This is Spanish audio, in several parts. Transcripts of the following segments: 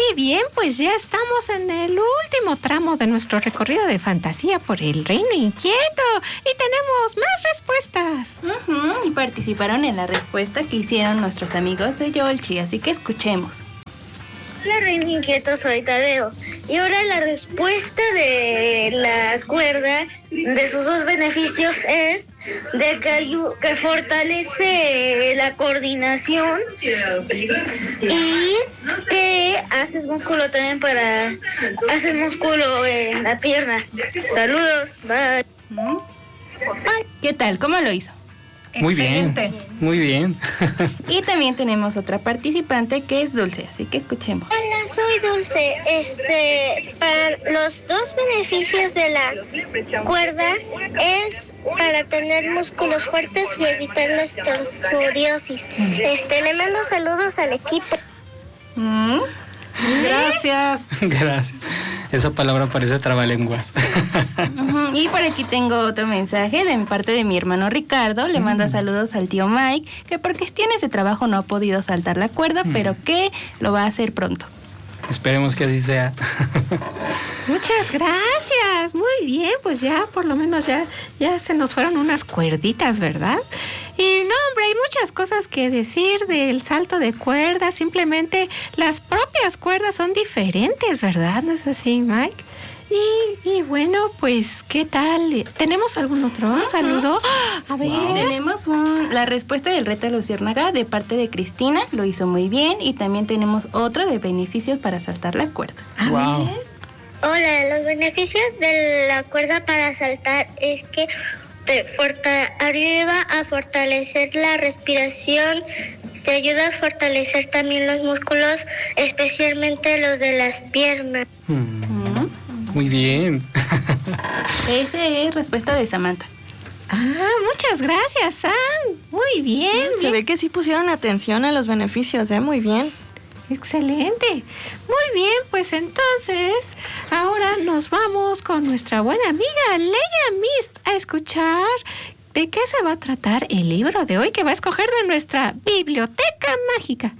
bien, pues ya estamos en el último tramo de nuestro recorrido de fantasía por el Reino Inquieto y tenemos más respuestas. Y participaron en la respuesta que hicieron nuestros amigos de Yolchi, así que escuchemos. Hola, Reino Inquieto, soy Tadeo. Y ahora la respuesta de la cuerda, de sus dos beneficios, es de que fortalece la coordinación y que haces músculo también haces músculo en la pierna. Saludos, bye. ¿Qué tal? ¿Cómo lo hizo? Muy bien, muy bien. Y también tenemos otra participante que es Dulce, así que escuchemos. Hola, soy Dulce. Para los dos beneficios de la cuerda es para tener músculos fuertes y evitar la osteoporosis. Le mando saludos al equipo. Gracias. Gracias. Esa palabra parece trabalenguas. Y por aquí tengo otro mensaje de parte de mi hermano Ricardo. Le manda saludos al tío Mike, que por cuestiones de trabajo no ha podido saltar la cuerda, pero que lo va a hacer pronto. Esperemos que así sea. Muchas gracias. Muy bien, pues ya por lo menos ya se nos fueron unas cuerditas, ¿verdad? Y no, hombre, hay muchas cosas que decir del salto de cuerdas. Simplemente las propias cuerdas son diferentes, ¿verdad? ¿No es así, Mike? Y bueno, pues, ¿qué tal? ¿Tenemos algún otro saludo? A ver. Tenemos la respuesta del reto de Luciérnaga de parte de Cristina, lo hizo muy bien. Y también tenemos otro de beneficios para saltar la cuerda. Wow. Hola, los beneficios de la cuerda para saltar es que te ayuda a fortalecer la respiración, te ayuda a fortalecer también los músculos, especialmente los de las piernas. Muy bien. Esa es respuesta de Samantha. Muchas gracias, Sam. Muy bien. Se ve que sí pusieron atención a los beneficios, muy bien. Excelente. Muy bien, pues entonces, ahora nos vamos con nuestra buena amiga Leia Mist a escuchar de qué se va a tratar el libro de hoy que va a escoger de nuestra biblioteca mágica.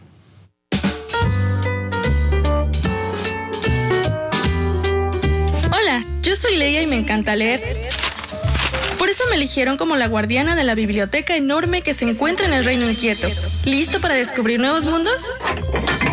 Hola, yo soy Leia y me encanta leer. Por eso me eligieron como la guardiana de la biblioteca enorme que se encuentra en el Reino Inquieto. ¿Listo para descubrir nuevos mundos?